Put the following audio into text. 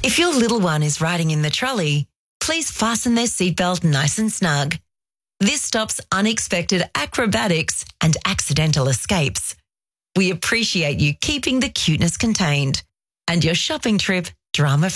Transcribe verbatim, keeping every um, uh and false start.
If your little one is riding in the trolley, please fasten their seatbelt nice and snug. This stops unexpected acrobatics and accidental escapes. We appreciate you keeping the cuteness contained and your shopping trip drama